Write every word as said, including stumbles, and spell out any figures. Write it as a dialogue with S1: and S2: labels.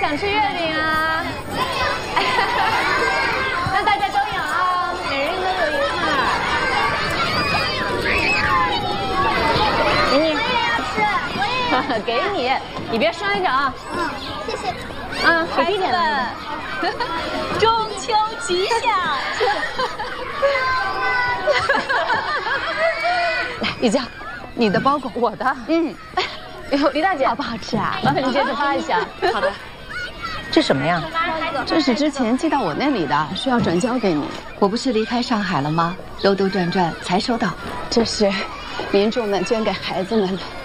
S1: 想吃月饼啊？那大家都有啊，每人都有一块。给你。我也要吃，我也要吃。给你，你别摔着啊。嗯，谢谢。啊，给弟弟们，中秋吉祥。来，玉佳，你的包裹，我的。嗯。哎呦，李大姐，好不好吃啊？麻烦你接着发一下。好的。这什么呀？
S2: 这是之前寄到我那里的，需要转交给你。
S3: 我不是离开上海了吗？兜兜转转才收到。
S2: 这是民众们捐给孩子们的。